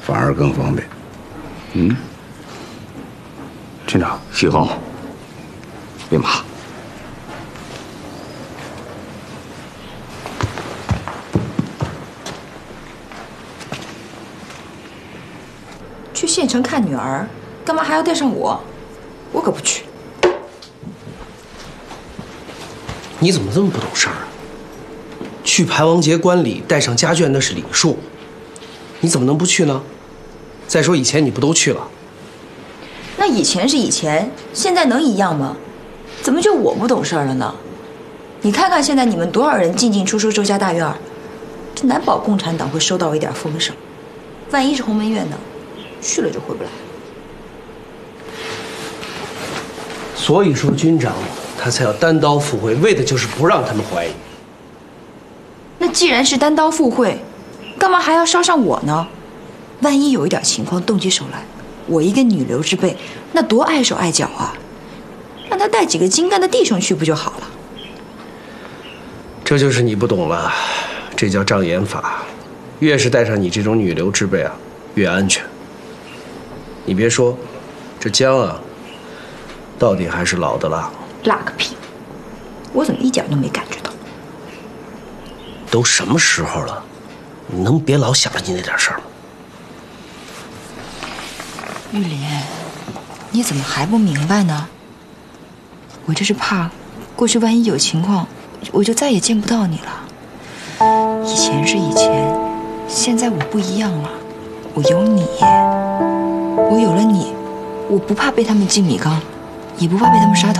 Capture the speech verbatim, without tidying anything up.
反而更方便。 嗯， 军长， 徐峰，别马。 去县城看女儿，干嘛还要带上我？我可不去。 你怎么这么不懂事儿啊？去排王节观礼带上家眷那是礼数，你怎么能不去呢？再说以前你不都去了？ 那以前是以前，现在能一样吗？怎么就我不懂事儿了呢？你看看现在你们多少人进进出出周家大院儿，这难保共产党会收到一点风声。万一是鸿门宴呢？去了就回不来。 所以说军长他才要单刀赴会，为的就是不让他们怀疑。 那既然是单刀赴会，干嘛还要捎上我呢？万一有一点情况动起手来，我一个女流之辈，那多碍手碍脚啊！让他带几个精干的弟兄去不就好了？ 这就是你不懂了，这叫障眼法。越是带上你这种女流之辈啊，越安全。你别说，这姜啊，到底还是老的辣。 辣个屁！我怎么一点都没感觉到？ 都什么时候了，你能别老想着你那点事儿吗？ 玉林，你怎么还不明白呢？我这是怕，过去万一有情况，我就再也见不到你了。以前是以前，现在我不一样了，我有你，我有了你，我不怕被他们进米缸，也不怕被他们杀头。